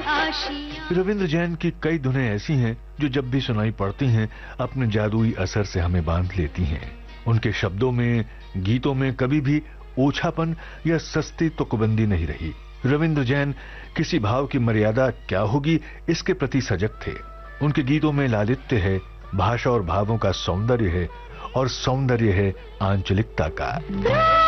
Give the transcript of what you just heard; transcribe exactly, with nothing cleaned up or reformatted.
आशियां। रविंद्र जैन की कई धुनें ऐसी हैं जो जब भी सुनाई पड़ती हैं अपने जादुई असर से हमें बांध लेती हैं। उनके शब्दों में, गीतों में कभी भी ओछापन या सस्ती तुकबंदी नहीं रही। रविंद्र जैन किसी भाव की मर्यादा क्या होगी इसके प्रति सजग थे। उनके गीतों में लालित्य है, भाषा और भावों का सौंदर्य है, और सौंदर्य है आंचलिकता का।